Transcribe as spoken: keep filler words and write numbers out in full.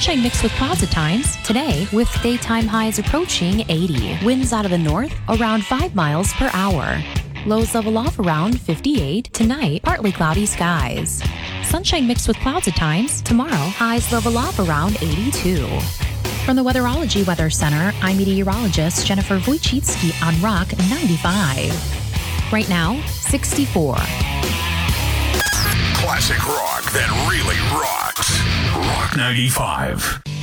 Sunshine mixed with clouds at times. Today, with daytime highs approaching eighty. Winds out of the north around five miles per hour. Lows level off around fifty-eight. Tonight, partly cloudy skies. Sunshine mixed with clouds at times. Tomorrow, highs level off around eighty-two. From the Weatherology Weather Center, I'm meteorologist Jennifer Wojcicki on Rock ninety-five. Right now, sixty-four. Classic rock that really rocks. Rock ninety-five.